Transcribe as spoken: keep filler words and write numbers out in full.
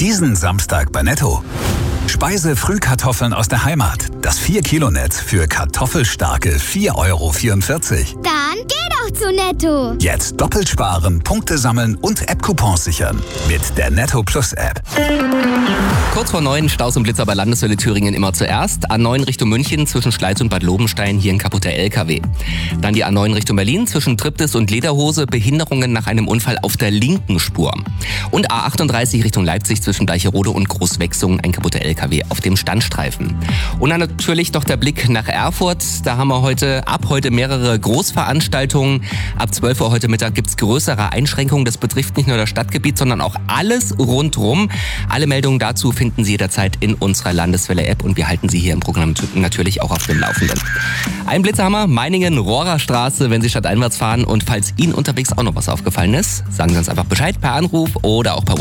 Diesen Samstag bei Netto. Speise-Frühkartoffeln aus der Heimat. Das vier Kilo Netz für kartoffelstarke vier Euro vierundvierzig. Dann geh doch zu Netto. Jetzt doppelt sparen, Punkte sammeln und App-Coupons sichern. Mit der Netto Plus App. Kurz vor neun, Staus und Blitzer bei Landeswelle Thüringen immer zuerst. A neun Richtung München zwischen Schleiz und Bad Lobenstein, hier ein kaputter L K W. Dann die A neun Richtung Berlin zwischen Triptis und Lederhose, Behinderungen nach einem Unfall auf der linken Spur. Und A achtunddreißig Richtung Leipzig zwischen Deicherode und Großwechsung, ein kaputter L K W auf dem Standstreifen. Und dann natürlich doch der Blick nach Erfurt. Da haben wir heute, ab heute mehrere Großveranstaltungen. Ab zwölf Uhr heute Mittag gibt's größere Einschränkungen. Das betrifft nicht nur das Stadtgebiet, sondern auch alles rundrum. Alle Meldungen dazu finden Sie jederzeit in unserer Landeswelle-App und wir halten Sie hier im Programm natürlich auch auf dem Laufenden. Ein Blitzerhammer, Meiningen, Rohrerstraße, wenn Sie stadteinwärts fahren. Und falls Ihnen unterwegs auch noch was aufgefallen ist, sagen Sie uns einfach Bescheid per Anruf oder auch per